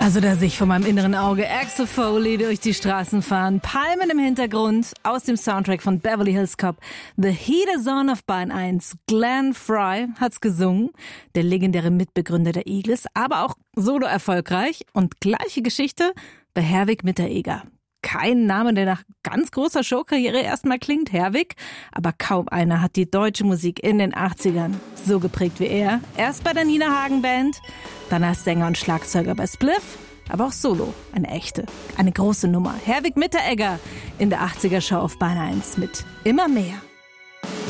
Also da sehe ich vor meinem inneren Auge Axel Foley durch die Straßen fahren, Palmen im Hintergrund, aus dem Soundtrack von Beverly Hills Cop, The Heat is On auf Bahn 1. Glenn Frey hat's gesungen, der legendäre Mitbegründer der Eagles, aber auch solo erfolgreich. Und gleiche Geschichte bei Herwig Mitteregger. Kein Name, der nach ganz großer Showkarriere erstmal klingt, Herwig, aber kaum einer hat die deutsche Musik in den 80ern so geprägt wie er. Erst bei der Nina Hagen Band, dann als Sänger und Schlagzeuger bei Spliff, aber auch solo, eine große Nummer. Herwig Mitteregger in der 80er Show auf Bahn 1 mit Immer mehr.